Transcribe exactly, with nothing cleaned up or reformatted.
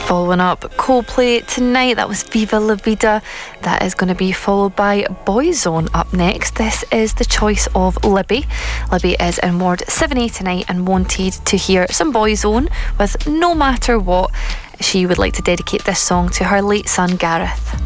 Following up Coldplay tonight, that was Viva La Vida. That is going to be followed by Boyzone up next. This is the choice of Libby. Libby is in Ward seven A tonight and wanted to hear some Boyzone with No Matter What. She would like to dedicate this song to her late son Gareth.